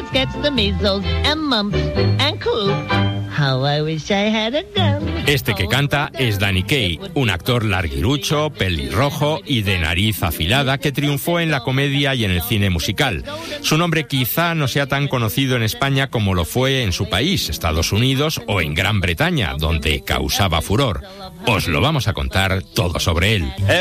always gets the measles and mumps and croup. How I wish I had a gun. Este que canta es Danny Kaye, un actor larguirucho, pelirrojo y de nariz afilada que triunfó en la comedia y en el cine musical. Su nombre quizá no sea tan conocido en España como lo fue en su país, Estados Unidos o en Gran Bretaña, donde causaba furor. Os lo vamos a contar todo sobre él.